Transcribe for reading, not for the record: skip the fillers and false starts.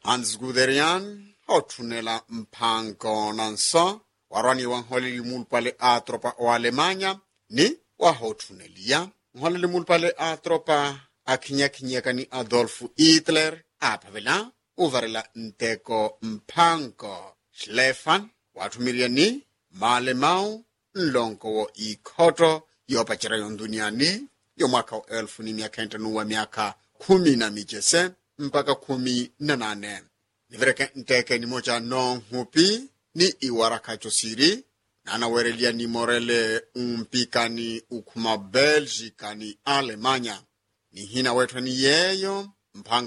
Hans Guderian hotunela mpango nanso warwani wanholeli mulpale a tropa o Alemanya ni wahotunelia nholeli mulpale a tropa akinya ni Adolf Hitler apavela uvarela nteko mpango Schlefan watumiria ni malemau nlonko wo ikhoto yopachira yonduniani yo mwaka wa 1918 mpaka 18. Nivereke nteke ni moja no hupi ni iwaraka chosiri na anawerelia ni morele umpika ni ukuma Belgica ni Alemanya ni hina wetu ni yeyo mpanga